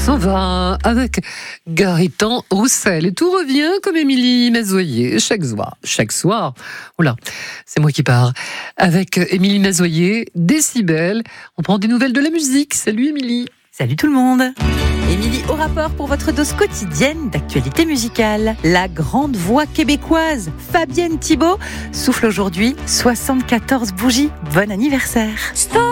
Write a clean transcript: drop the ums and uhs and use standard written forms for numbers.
s'en va avec Gaëtan Roussel. Et tout revient comme Émilie Mazoyer chaque soir. Oula, c'est moi qui pars. Avec Émilie Mazoyer, Décibel. On prend des nouvelles de la musique. Salut Émilie. Salut tout le monde. Émilie au rapport pour votre dose quotidienne d'actualité musicale. La grande voix québécoise, Fabienne Thibault, souffle aujourd'hui 74 bougies. Bon anniversaire.